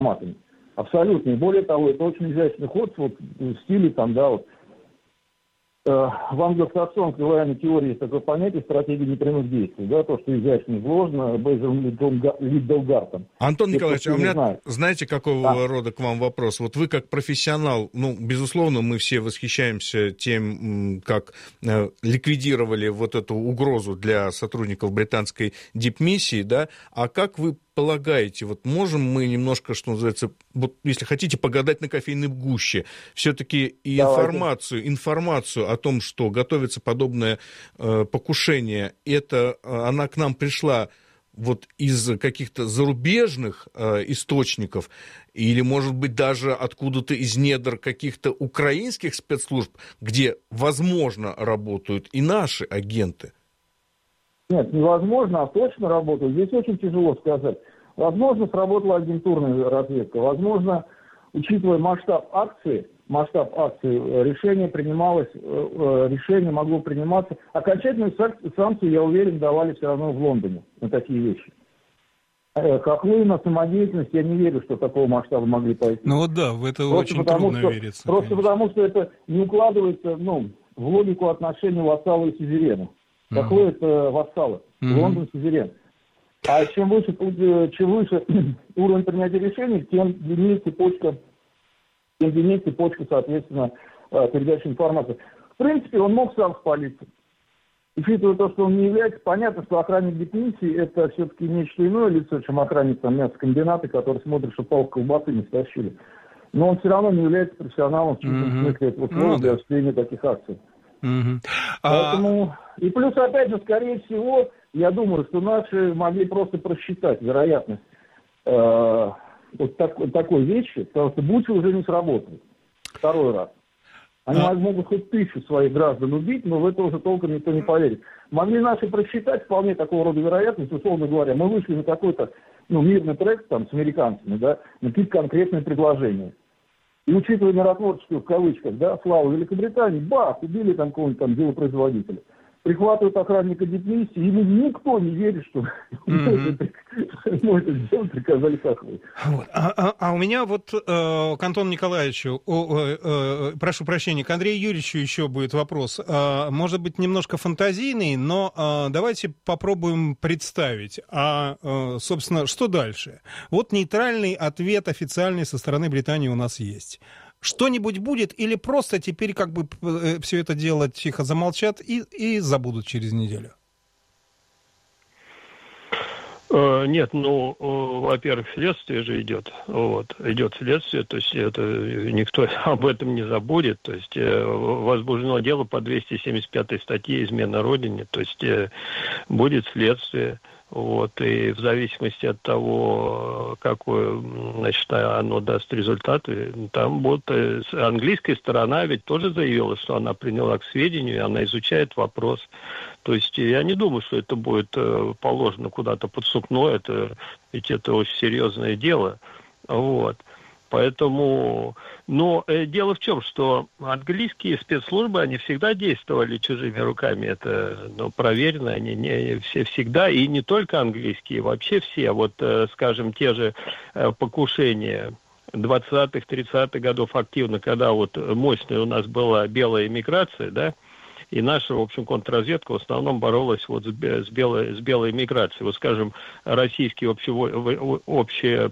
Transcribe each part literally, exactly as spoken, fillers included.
автоматами. Абсолютно. И более того, это очень изящный ход вот, в стиле там, да, вот, в англосаксонской военной теории есть такое понятие стратегии непрямых действий, да, то, что изящно изложено Бейзером Лиддельгартом. Антон Николаевич, а у меня, знает. знаете, какого да. рода к вам вопрос? Вот вы как профессионал, ну, безусловно, мы все восхищаемся тем, как э, ликвидировали вот эту угрозу для сотрудников британской дипмиссии, да, а как вы полагаете, вот можем мы немножко, что называется, вот, если хотите, погадать на кофейной гуще, все-таки информацию, информацию о том, что готовится подобное э, покушение, это э, она к нам пришла вот из каких-то зарубежных э, источников, или, может быть, даже откуда-то из недр каких-то украинских спецслужб, где, возможно, работают и наши агенты? Нет, невозможно, а точно работают. Здесь очень тяжело сказать. Возможно, сработала агентурная разведка. Возможно, учитывая масштаб акции, масштаб акции, решение принималось, решение могло приниматься. Окончательную санкцию, я уверен, давали все равно в Лондоне на такие вещи. Хохлы на самодеятельность, я не верю, что такого масштаба могли пойти. Ну вот да, в это просто очень потому, трудно что, верится. Просто конечно. потому, что это не укладывается ну, в логику отношений вассала и сюзерена. Хохлы uh-huh. это вассалы, uh-huh. Лондон сюзерен. А чем выше, чем выше уровень принятия решений, тем длиннее цепочка, тем длиннее цепочка, соответственно, передачи информации. В принципе, он мог сам спалиться. Учитывая то, что он не является, понятно, что охранник дипмиссии это все-таки нечто иное лицо, чем охранник там, мясокомбината, который смотрит, что палку колбасы не стащили. Но он все равно не является профессионалом в чистом mm-hmm. смысле этого слова ну, для осуществления таких акций. Mm-hmm. Поэтому... А... И плюс, опять же, скорее всего, я думаю, что наши могли просто просчитать вероятность э, вот так, такой вещи, потому что Буча уже не сработает. Второй раз. Они а... могут хоть тысячу своих граждан убить, но в это уже толком никто не поверит. Могли наши просчитать вполне такого рода вероятность, условно говоря. Мы вышли на какой-то ну, мирный трек там, с американцами, да, на какие-то конкретные предложения. И учитывая миротворческую в кавычках, да, славу Великобритании, бах, убили там какого-нибудь там делопроизводителя. Прихватывают охранника дипмиссии, ему никто не верит, что mm-hmm. ему это сделать приказали хохлы. Вот. А, а, а у меня вот э, к Антону Николаевичу, о, э, э, прошу прощения, к Андрею Юрьевичу еще будет вопрос. Э, может быть, немножко фантазийный, но э, давайте попробуем представить. А, э, собственно, что дальше? Вот нейтральный ответ официальный со стороны Британии у нас есть. Что-нибудь будет или просто теперь как бы все это дело тихо замолчат и, и забудут через неделю? Нет, ну, во-первых, следствие же идет. Вот, идет следствие, то есть это никто об этом не забудет. То есть возбуждено дело по двести семьдесят пятой статье «Измена Родине», то есть будет следствие. Вот, и в зависимости от того, какое, значит, оно даст результаты, там будут... Английская сторона ведь тоже заявила, что она приняла к сведению, и она изучает вопрос. То есть я не думаю, что это будет положено куда-то под сукно, это, ведь это очень серьезное дело. Вот. Поэтому, но э, дело в чем, что английские спецслужбы, они всегда действовали чужими руками, это ну, проверено, они не, все всегда, и не только английские, вообще все, вот, э, скажем, те же э, покушения двадцатых-тридцатых годов активно, когда вот мощная у нас была белая эмиграция, да, и наша, в общем, контрразведка в основном боролась вот с, с, белой, с белой эмиграцией. Вот, скажем, российский общий, общий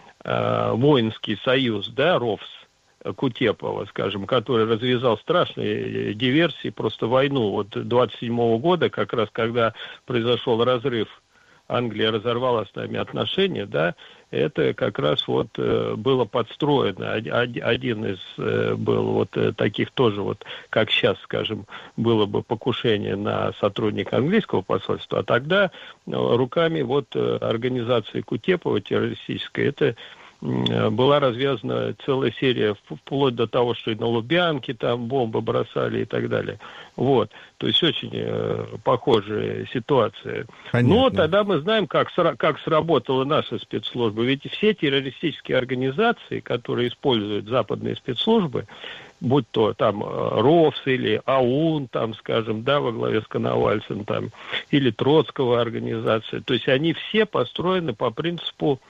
воинский союз, да, РОВС, Кутепова, скажем, который развязал страшные диверсии, просто войну вот двадцать седьмого года, как раз когда произошел разрыв, Англия разорвала с нами отношения, да, это как раз вот э, было подстроено. Один из э, был вот э, таких тоже вот, как сейчас, скажем, было бы покушение на сотрудника английского посольства, а тогда э, руками вот э, организации Кутепова террористической, это была развязана целая серия, вплоть до того, что и на Лубянке там бомбы бросали и так далее. Вот. То есть очень э, похожая ситуация. Понятно. Но тогда мы знаем, как, сра- как сработала наша спецслужба. Ведь все террористические организации, которые используют западные спецслужбы, будь то там РОВС или АУН, там, скажем, да, во главе с Коновальцем, там, или Троцкого организация, то есть они все построены по принципу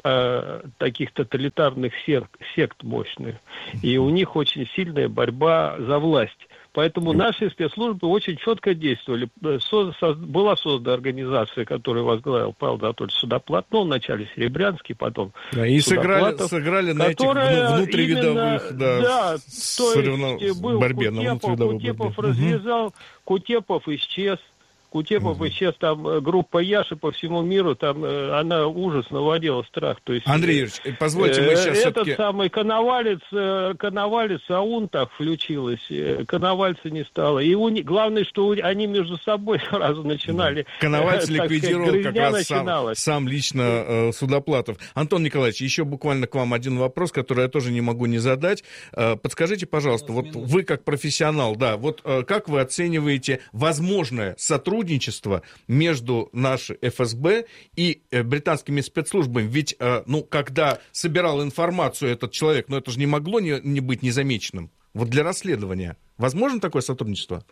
э, таких тоталитарных сект, сект мощных. И у них очень сильная борьба за власть. Поэтому наши спецслужбы очень четко действовали. Со, со, была создана организация, которую возглавил Павел Анатольевич Судоплат, ну, вначале Серебрянский, потом да, и сыграли, сыграли на этих внутривидовых, именно, да, да, соревнов... то есть был борьбе, Кутепов, на Кутепов развязал, угу. Кутепов исчез. Кутепов угу. исчез, там группа Яши по всему миру, там она ужас наводила страх. То есть, Андрей Юрьевич, позвольте, мы сейчас Этот все-таки... самый Коновалец, Коновалец, АУН так включилась, Коновальца не стало. И у них, главное, что они между собой сразу начинали... Коновальц ликвидировал как раз сам, сам лично э, Судоплатов. Антон Николаевич, еще буквально к вам один вопрос, который я тоже не могу не задать. Э, подскажите, пожалуйста, вот минут. Вы как профессионал, да, вот э, как вы оцениваете возможное сотрудничество между нашей эф эс бэ и британскими спецслужбами. Ведь, ну, когда собирал информацию этот человек, ну, это же не могло не, не быть незамеченным. Вот для расследования. Возможно такое сотрудничество?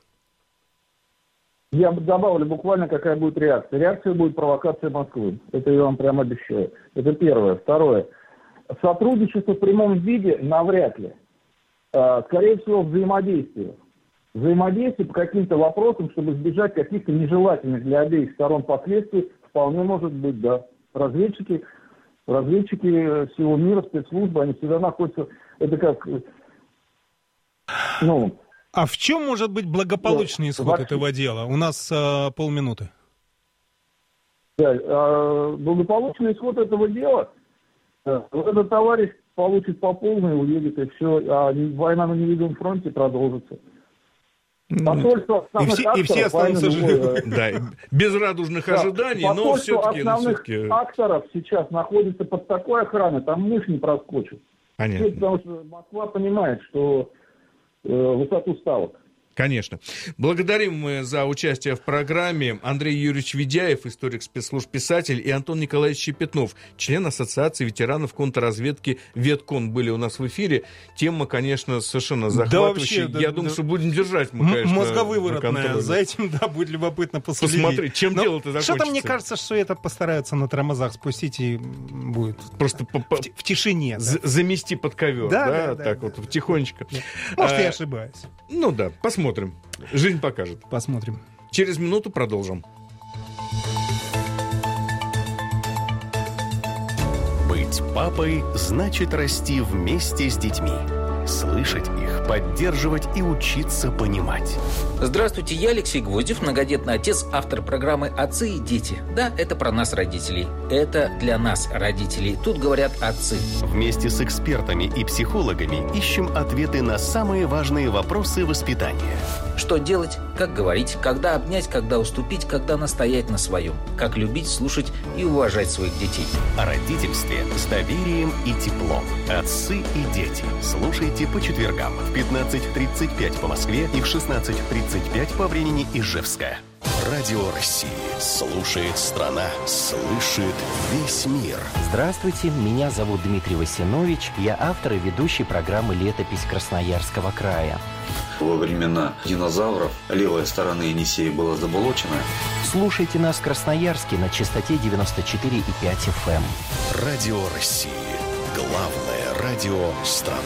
Я добавлю буквально, какая будет реакция. Реакция будет провокация Москвы. Это я вам прямо обещаю. Это первое. Второе. Сотрудничество в прямом виде навряд ли. Скорее всего, взаимодействие. Взаимодействие по каким-то вопросам, чтобы избежать каких-то нежелательных для обеих сторон последствий, вполне может быть, да. Разведчики, разведчики всего мира, спецслужбы, они всегда находятся, это как, ну... А в чем может быть благополучный исход вообще этого дела? У нас а, полминуты. Да, а, благополучный исход этого дела, да, вот этот товарищ получит по полной, уедет, и все, а война на невидимом фронте продолжится. Посольство и все, акторов, и все останутся живы. Да, без радужных да, ожиданий, но все-таки... основных все-таки... акторов сейчас находится под такой охраной, там мышь не проскочит. Понятно. Все, потому что Москва понимает, что э, высоту ставок. Конечно. Благодарим мы за участие в программе Андрей Юрьевич Ведяев, историк спецслужб, писатель, и Антон Николаевич Щепетнов, член Ассоциации ветеранов контрразведки Веткон, были у нас в эфире. Тема, конечно, совершенно захватывающая. Да, вообще, Я да, думаю, да, что будем держать мы, конечно, мозговыворотная. За этим, да, будет любопытно последить. Посмотреть, чем Но дело-то закончится. Что-то мне кажется, что это постараются на тормозах спустить и будет просто в, в тишине. Да. Замести под ковер, да, да, да, так да, вот, да. тихонечко. Да. Может, а, я ошибаюсь. Ну да, посмотрим. Посмотрим. Жизнь покажет. Посмотрим. Через минуту продолжим. Быть папой значит расти вместе с детьми. Слышать их, поддерживать и учиться понимать. Здравствуйте, я Алексей Гвоздев, многодетный отец, автор программы «Отцы и дети». Да, это про нас, родителей. Это для нас, родителей. Тут говорят отцы. Вместе с экспертами и психологами ищем ответы на самые важные вопросы воспитания. Что делать, как говорить, когда обнять, когда уступить, когда настоять на своем. Как любить, слушать и уважать своих детей. О родительстве с доверием и теплом. Отцы и дети. Слушайте по четвергам в пятнадцать тридцать пять по Москве и в шестнадцать тридцать пять по времени Ижевска. Радио России. Слушает страна. Слышит весь мир. Здравствуйте, меня зовут Дмитрий Васинович. Я автор и ведущий программы «Летопись Красноярского края». Во времена динозавров левая сторона Енисея была заболочена. Слушайте нас в Красноярске на частоте девяносто четыре и пять эф эм. Радио России. Главное радио страны.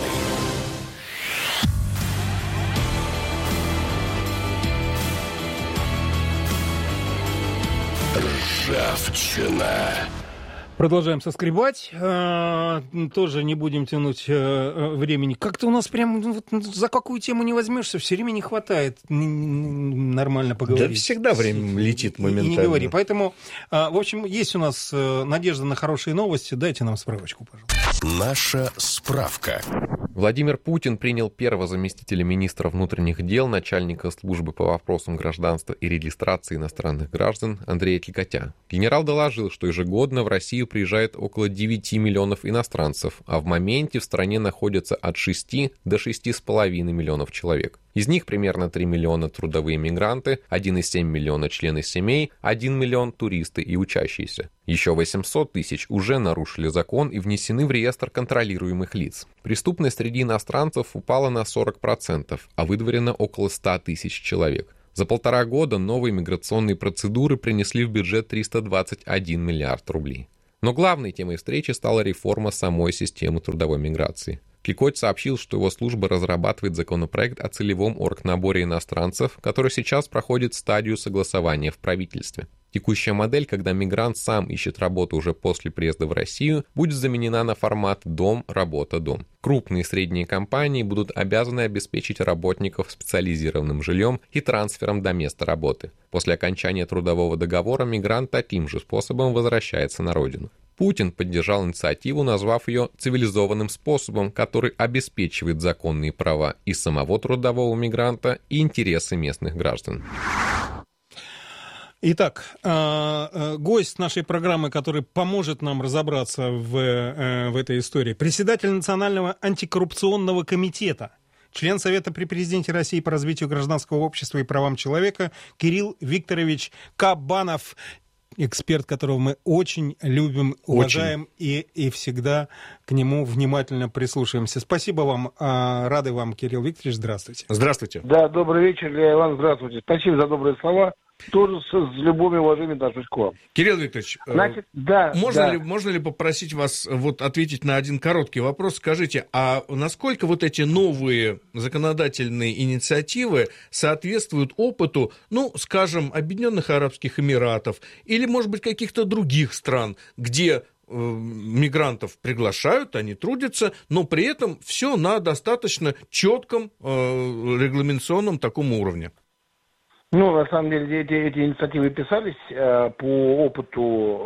Ржавчина. Продолжаем соскребать. А, тоже не будем тянуть а, времени. Как-то у нас прям вот, за какую тему не возьмешься, все время не хватает нормально поговорить. Да всегда время летит моментально. И не говори. Поэтому, а, в общем, есть у нас надежда на хорошие новости. Дайте нам справочку, пожалуйста. Наша справка. Владимир Путин принял первого заместителя министра внутренних дел, начальника службы по вопросам гражданства и регистрации иностранных граждан Андрея Кикотя. Генерал доложил, что ежегодно в Россию приезжает около девяти миллионов иностранцев, а в моменте в стране находится от шести до шести с половиной миллионов человек. Из них примерно три миллиона трудовые мигранты, один и семь десятых миллиона члены семей, один миллион туристы и учащиеся. Еще восемьсот тысяч уже нарушили закон и внесены в реестр контролируемых лиц. Преступность среди иностранцев упала на сорок процентов, а выдворено около ста тысяч человек. За полтора года новые миграционные процедуры принесли в бюджет триста двадцать один миллиард рублей. Но главной темой встречи стала реформа самой системы трудовой миграции. Кикоть сообщил, что его служба разрабатывает законопроект о целевом оргнаборе иностранцев, который сейчас проходит стадию согласования в правительстве. Текущая модель, когда мигрант сам ищет работу уже после приезда в Россию, будет заменена на формат «дом, работа, дом». Крупные и средние компании будут обязаны обеспечить работников специализированным жильем и трансфером до места работы. После окончания трудового договора мигрант таким же способом возвращается на родину. Путин поддержал инициативу, назвав ее цивилизованным способом, который обеспечивает законные права и самого трудового мигранта, и интересы местных граждан. Итак, гость нашей программы, который поможет нам разобраться в, в этой истории, председатель Национального антикоррупционного комитета, член Совета при президенте России по развитию гражданского общества и правам человека Кирилл Викторович Кабанов, эксперт, которого мы очень любим, уважаем очень. И, и всегда к нему внимательно прислушиваемся. Спасибо вам, рады вам, Кирилл Викторович, здравствуйте. Здравствуйте. Да, добрый вечер, Илья Иванович, здравствуйте. Спасибо за добрые слова. Тоже с, с любовью и уважением отношусь к вам. Кирилл Викторович, Значит, да, можно, да. Ли, можно ли попросить вас вот ответить на один короткий вопрос? Скажите, а насколько вот эти новые законодательные инициативы соответствуют опыту, ну, скажем, Объединенных Арабских Эмиратов или, может быть, каких-то других стран, где э, мигрантов приглашают, они трудятся, но при этом все на достаточно четком э, регламентационном таком уровне? Ну, на самом деле, эти, эти инициативы писались э, по опыту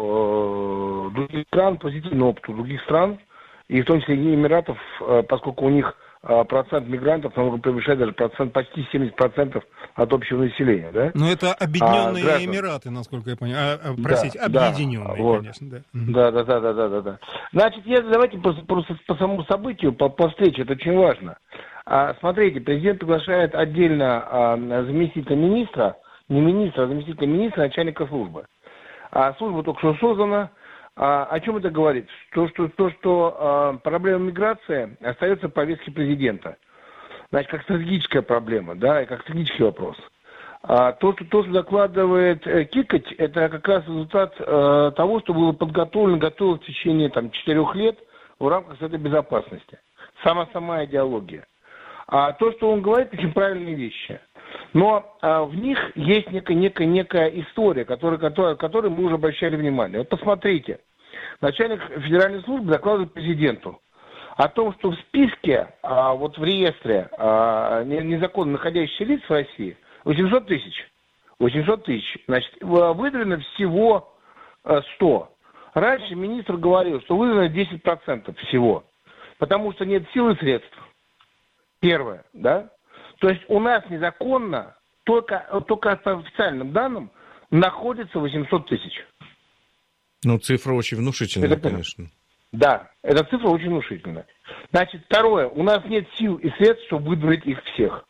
э, других стран, позитивному опыту других стран, и в том числе и Эмиратов, э, поскольку у них э, процент мигрантов намного превышает даже процент, почти семьдесят процентов от общего населения, да? Но это Объединенные а, Эмираты, насколько я понимаю. А, простите, да, объединенные, да, вот. Конечно. Да. Да, да, да, да, да, да, да. Значит, я, давайте просто, просто по самому событию, по, по встрече, это очень важно. А, смотрите, президент приглашает отдельно а, заместителя министра, не министра, а заместителя министра, начальника службы. А служба только что создана. А, о чем это говорит? То, что, то, что а, проблема миграции остается в повестке президента. Значит, как стратегическая проблема, да, и как стратегический вопрос. А, то, что, то, что докладывает э, Кикоть, это как раз результат э, того, что было подготовлено, готово в течение там, четырех лет в рамках Совета Безопасности. Сама-сама идеология. А то, что он говорит, очень правильные вещи. Но а, в них есть некая, некая, некая история, которой, которой, которой мы уже обращали внимание. Вот посмотрите. Начальник федеральной службы докладывает президенту о том, что в списке, а, вот в реестре а, незаконно находящихся лиц в России восемьсот тысяч. восемьсот тысяч. Значит, выдавлено всего сто. Раньше министр говорил, что выдавлено десять процентов всего. Потому что нет сил и средств. Первое, да? То есть у нас незаконно, только, только по официальным данным, находится восемьсот тысяч. Ну, цифра очень внушительная, это, конечно. Да, эта цифра очень внушительная. Значит, второе, у нас нет сил и средств, чтобы выдворить их всех.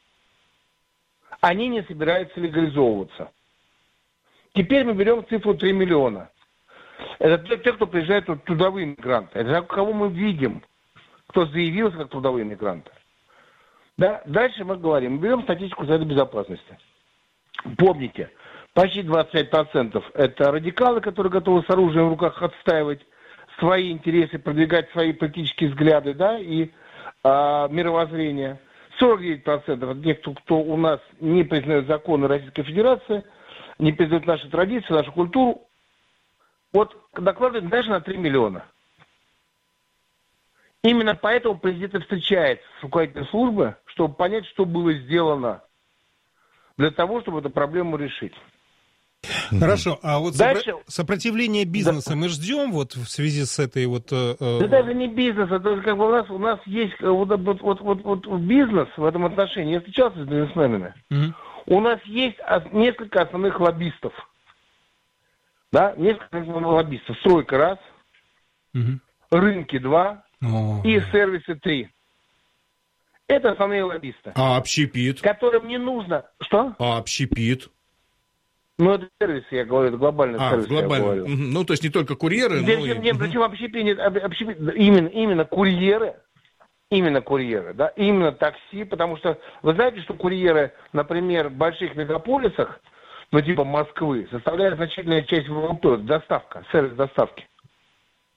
Они не собираются легализовываться. Теперь мы берем цифру три миллиона. Это те, кто приезжает, вот, трудовые мигранты. Это кого мы видим, кто заявился как трудовые мигранты. Да? Дальше мы говорим, мы берем статистику Совета Безопасности. Помните, почти двадцать пять процентов это радикалы, которые готовы с оружием в руках отстаивать свои интересы, продвигать свои политические взгляды, да, и а, мировоззрение. сорок девять процентов от тех, кто, кто у нас не признает законы Российской Федерации, не признает наши традиции, нашу культуру. Вот докладывает даже на три миллиона. Именно поэтому президент встречается с руководителем службы, чтобы понять, что было сделано для того, чтобы эту проблему решить. Хорошо, а вот Дальше... сопротивление бизнеса да. мы ждем вот в связи с этой вот... Э... Да даже не бизнес, это как бы у нас, у нас есть вот, вот, вот, вот, вот бизнес в этом отношении. Я встречался с бизнесменами. Mm-hmm. У нас есть несколько основных лоббистов. Да, несколько основных лоббистов. Стройка раз, mm-hmm. рынки два oh. и сервисы три. Это основные лоббисты. А общепит? Которым не нужно... Что? А общепит? Ну, это сервис, я говорю, это глобальный а, сервис, глобально. я говорю. Ну, то есть не только курьеры, Здесь, но нет, и... Нет, причем общепит, нет, общепит, именно, именно курьеры, именно курьеры, да, именно такси, потому что вы знаете, что курьеры, например, в больших мегаполисах, ну, типа Москвы, составляют значительную часть ВВП, доставка, сервис доставки.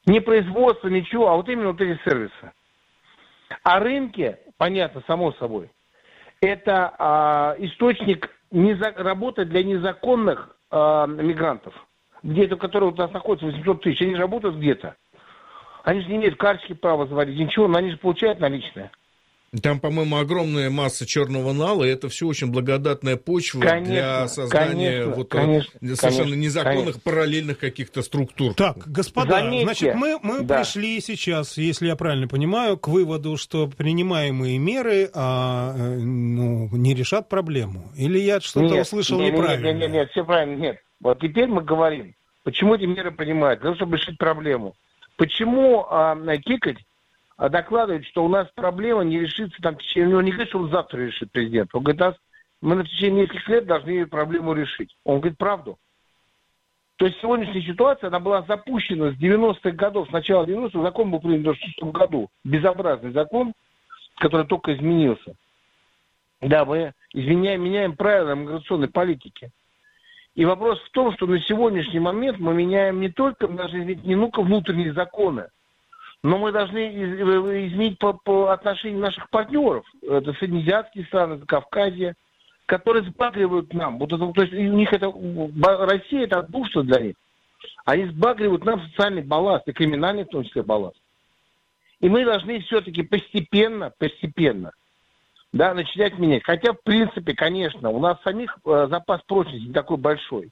Не производство, ничего, а вот именно вот эти сервисы. А рынки, понятно, само собой, это а, источник неза- работы для незаконных а, мигрантов, где-то, которые у нас находятся восемьсот тысяч, они же работают где-то. Они же не имеют карточки права заводить, ничего, но они же получают наличные. Там, по-моему, огромная масса черного нала, и это все очень благодатная почва конечно, для создания конечно, вот конечно, совершенно конечно, незаконных конечно. параллельных каких-то структур. Так, господа, Заметьте, значит, мы, мы да. пришли сейчас, если я правильно понимаю, к выводу, что принимаемые меры а, ну, не решат проблему. Или я что-то нет, услышал нет, неправильно? Нет, нет, нет, все правильно, нет. Вот теперь мы говорим, почему эти меры принимают, для того, чтобы решить проблему. Почему а, Кикоть докладывает, что у нас проблема не решится, там, в течение, он не говорит, что он завтра решит президент. Он говорит, нас, мы на течение нескольких лет должны эту проблему решить. Он говорит правду. То есть сегодняшняя ситуация, она была запущена с девяностых годов, с начала девяностых, закон был принят в девяносто шестом году. Безобразный закон, который только изменился. Да, мы изменяем, меняем правила миграционной политики. И вопрос в том, что на сегодняшний момент мы меняем не только, мы должны изменить не только внутренние законы, но мы должны изменить по, по отношению наших партнеров. Это среднеазиатские страны, это Кавказия, которые сбагривают нам. Вот это, то есть у них это, Россия это отдушина для них. Они сбагривают нам социальный балласт, и криминальный в том числе балласт. И мы должны все-таки постепенно, постепенно, да, начинать менять. Хотя, в принципе, конечно, у нас самих э, запас прочности не такой большой.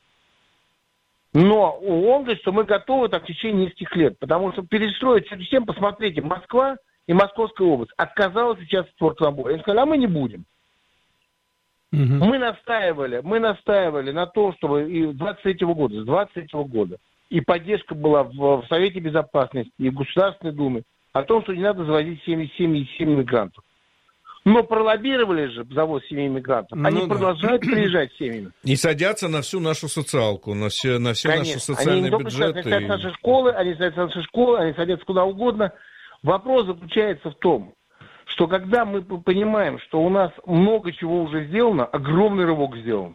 Но он говорит, что мы готовы так в течение нескольких лет, потому что перестроить всем, посмотрите, Москва и Московская область отказалась участвовать в оргнаборе. Они сказали, а мы не будем. Угу. Мы настаивали, мы настаивали на том, чтобы и с двадцать третьего года, с двадцать третьего года, и поддержка была в, в Совете Безопасности, и в Государственной Думе, о том, что не надо завозить семьи, семьи, семьи мигрантов. Но пролоббировали же завоз семей мигрантов. Они ну, продолжают да. приезжать семьями. И садятся на всю нашу социалку, на все, на все наши социальные они бюджеты. Они садятся на наши школы, они садятся на наши школы, они садятся куда угодно. Вопрос заключается в том, что когда мы понимаем, что у нас много чего уже сделано, огромный рывок сделан.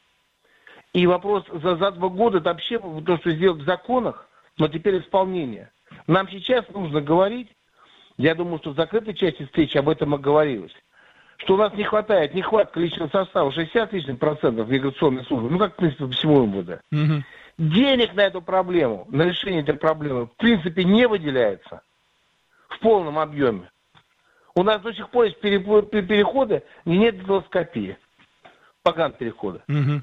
И вопрос за, за два года это вообще то, что сделано в законах, но теперь исполнение. Нам сейчас нужно говорить, я думаю, что в закрытой части встречи об этом и говорилось, что у нас не хватает, не хватит количественного состава, шестьдесят лишних процентов миграционной службы, ну как, в принципе, по всему МВД. Угу. Денег на эту проблему, на решение этой проблемы, в принципе, не выделяется в полном объеме. У нас до сих пор есть переходы, нет дилоскопии, поган-перехода. Угу.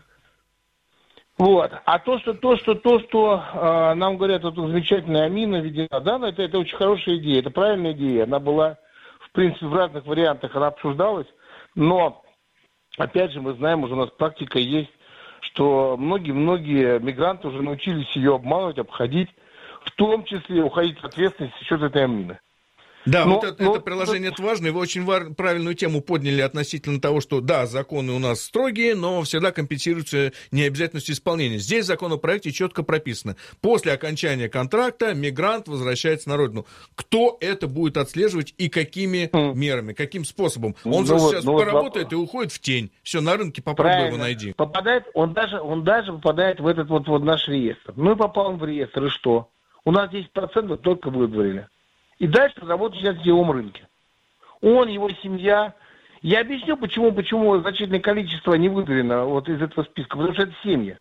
Вот. А то, что то, что то, что э, нам говорят, вот замечательная Амина введена, да, это, это очень хорошая идея, это правильная идея. Она была, в принципе, в разных вариантах, она обсуждалась, но, опять же, мы знаем, уже у нас практика есть, что многие-многие мигранты уже научились ее обманывать, обходить, в том числе уходить от ответственности за счет этой Амины. Да, но, вот это, но, это приложение но... это важно, и вы очень вар... правильную тему подняли относительно того, что да, законы у нас строгие, но всегда компенсируются необязательностью исполнения. Здесь в законопроекте четко прописано, после окончания контракта мигрант возвращается на родину. Кто это будет отслеживать и какими mm. мерами, каким способом? Он ну, же вот, сейчас ну, поработает вот... и уходит в тень. Все, на рынке попробуй Правильно. его найди. Попадает, он даже, он даже попадает в этот вот, вот наш реестр. Ну и попал он в реестр, и что? У нас десять процентов только выдворили. И дальше работать на сетевом рынке. Он, его семья. Я объясню, почему, почему значительное количество не выдворено вот из этого списка. Потому что это семьи.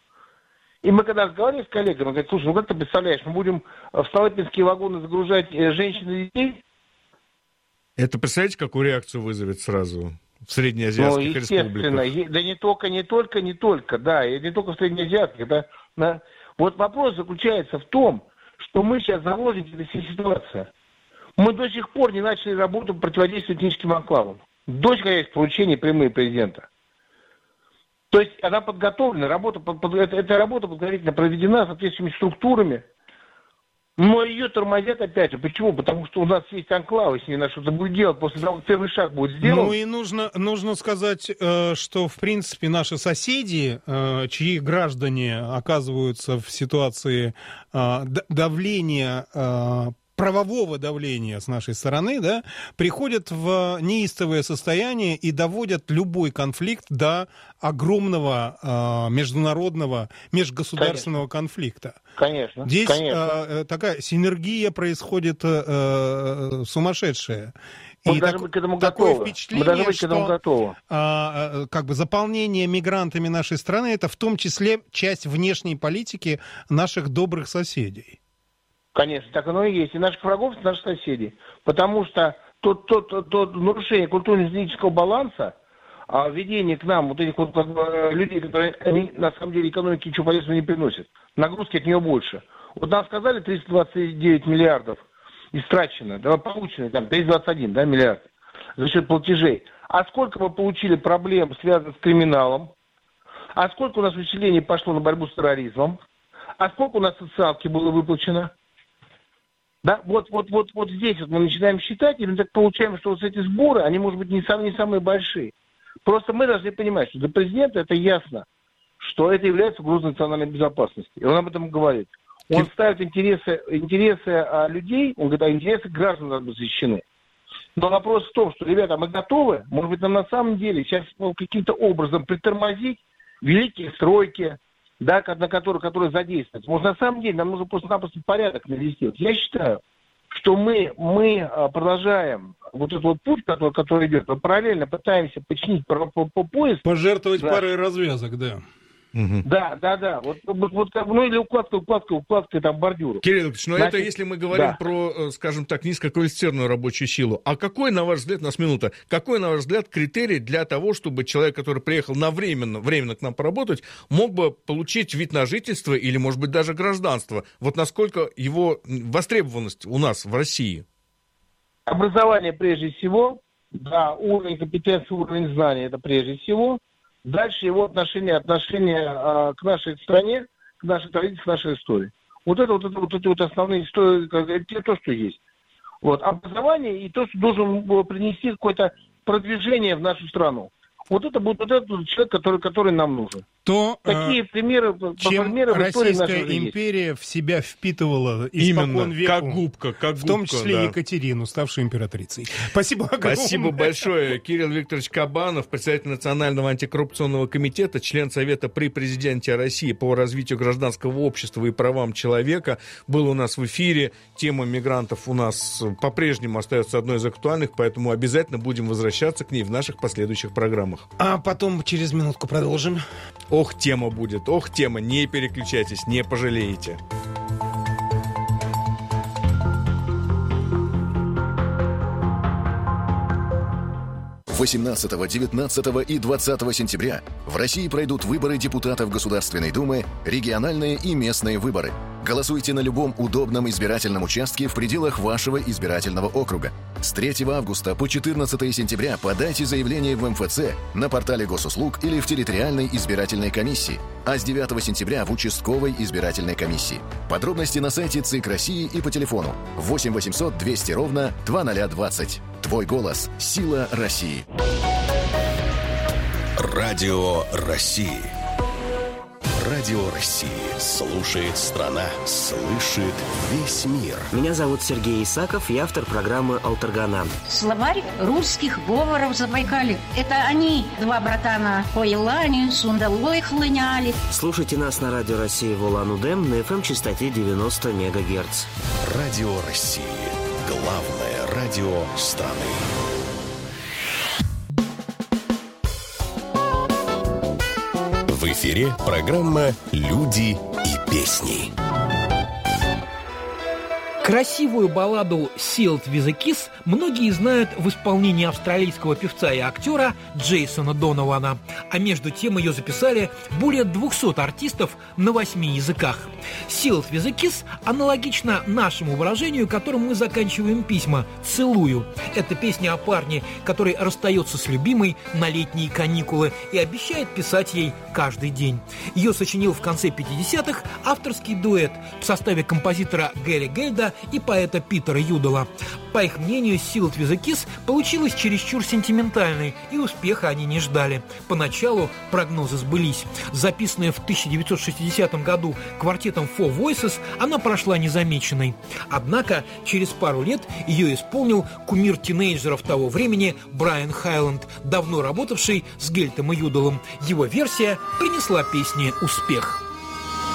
И мы когда разговаривали с коллегами, говорят, слушай, ну как ты представляешь, мы будем в столыпинские вагоны загружать женщин и детей? Это представляете, какую реакцию вызовет сразу в среднеазиатских ну, естественно. республиках? Да не только, не только, не только, да, и не только в среднеазиатских. Да, да. Вот вопрос заключается в том, что мы сейчас заложники этой всей ситуации. Мы до сих пор не начали работу по противодействию этническим анклавам. До сих пор есть поручения прямые президента. То есть она подготовлена, работа, эта, эта работа подготовительно проведена соответствующими структурами, но ее тормозят опять же. Почему? Потому что у нас есть анклавы, с ними надо что-то будет делать, после того, как первый шаг будет сделан. Ну и нужно, нужно сказать, что в принципе наши соседи, чьи граждане оказываются в ситуации давления правового давления с нашей стороны, да, приходят в неистовое состояние и доводят любой конфликт до огромного э, международного, межгосударственного конечно. конфликта. Конечно. Здесь конечно. Э, такая синергия происходит э, сумасшедшая. Мы и должны так, быть к этому такое готовы. впечатление, Мы должны быть к этому что готовы. А, как бы заполнение мигрантами нашей страны — это в том числе часть внешней политики наших добрых соседей. Конечно, так оно и есть. И наших врагов, и наших соседей. Потому что то, то, то, то нарушение культурно-исторического баланса, а введение к нам вот этих вот как бы, людей, которые они, на самом деле экономике ничего полезного не приносят, нагрузки от нее больше. Вот нам сказали триста двадцать девять миллиардов истрачено, да, получено там триста двадцать один, да, миллиард за счет платежей. А сколько мы получили проблем, связанных с криминалом? А сколько у нас усиление пошло на борьбу с терроризмом? А сколько у нас социалки было выплачено? Да, вот, вот, вот, вот здесь вот мы начинаем считать, и мы так получаем, что вот эти сборы, они, может быть, не самые, не самые большие. Просто мы должны понимать, что для президента это ясно, что это является угрозой национальной безопасности. И он об этом говорит. Он ставит интересы, интересы а, людей, он говорит, а интересы граждан должны быть защищены. Но вопрос в том, что, ребята, мы готовы, может быть, нам на самом деле сейчас ну, каким-то образом притормозить великие стройки, да, на которые, которые задействуются. Может, на самом деле нам нужно просто-напросто порядок навести. Я считаю, что мы, мы продолжаем вот этот вот путь, который, который идет, мы параллельно пытаемся починить по, по, по пояс. Пожертвовать да. парой развязок, да. Угу. Да, да, да. Вот, вот, вот, ну или укладка, укладка, укладка там бордюров. Кирилл Ильич, но Значит, это если мы говорим да. про, скажем так, низкоквалифицированную рабочую силу. А какой, на ваш взгляд, у нас минута, какой, на ваш взгляд, критерий для того, чтобы человек, который приехал на временно, временно к нам поработать, мог бы получить вид на жительство или, может быть, даже гражданство? Вот насколько его востребованность у нас в России? Образование прежде всего, да, уровень компетенции, уровень знаний это прежде всего. Дальше его отношение, отношение а, к нашей стране, к нашей традиции, к нашей истории. Вот это вот, это, вот эти вот основные истории, это то, что есть. Вот. Образование и то, что должен принести какое-то продвижение в нашу страну. Вот это будет вот этот человек, который, который нам нужен. То, Такие э, примеры, чем примеры в истории Российская нашей империя в себя впитывала испокон веку, как губка, как в том губка, числе да. Екатерину, ставшую императрицей. Спасибо огромное. Спасибо большое. Кирилл Викторович Кабанов, председатель Национального антикоррупционного комитета, член Совета при президенте России по развитию гражданского общества и правам человека, был у нас в эфире. Тема мигрантов у нас по-прежнему остается одной из актуальных, поэтому обязательно будем возвращаться к ней в наших последующих программах. А потом через минутку продолжим. Ох, тема будет, ох, тема, не переключайтесь, не пожалеете. восемнадцатого, девятнадцатого и двадцатого сентября в России пройдут выборы депутатов Государственной Думы, региональные и местные выборы. Голосуйте на любом удобном избирательном участке в пределах вашего избирательного округа. С третьего августа по четырнадцатое сентября подайте заявление в эм эф цэ, на портале госуслуг или в территориальной избирательной комиссии, а с девятого сентября в участковой избирательной комиссии. Подробности на сайте ЦИК России и по телефону восемь восемьсот двести ровно двадцать двадцать. Твой голос – сила России. Радио России. Радио России. Слушает страна. Слышит весь мир. Меня зовут Сергей Исаков, я автор программы «Алтаргана». Словарь русских говоров Забайкалья. Это они, два братана, по Елане, сундалой хлыняли. Слушайте нас на Радио России в Улан-Удэ на эф эм-частоте девяносто мегагерц. Радио России. Главное радио страны. В эфире программа «Люди и песни». Красивую балладу «Sealed with a Kiss» многие знают в исполнении австралийского певца и актера Джейсона Донована, а между тем ее записали более двухсот артистов на восьми языках. «Sealed with a Kiss» аналогично нашему выражению, которым мы заканчиваем письма «целую». Это песня о парне, который расстается с любимой на летние каникулы и обещает писать ей каждый день. Ее сочинил в конце пятидесятых авторский дуэт в составе композитора Гэри Гельда и поэта Питера Юдала. По их мнению, Sealed with a Kiss получилась чересчур сентиментальной, и успеха они не ждали. Поначалу прогнозы сбылись. Записанная в тысяча девятьсот шестидесятом году квартетом Four Voices, она прошла незамеченной. Однако через пару лет ее исполнил кумир тинейджеров того времени Брайан Хайланд, давно работавший с Гельтом и Юдалом. Его версия принесла песне успех.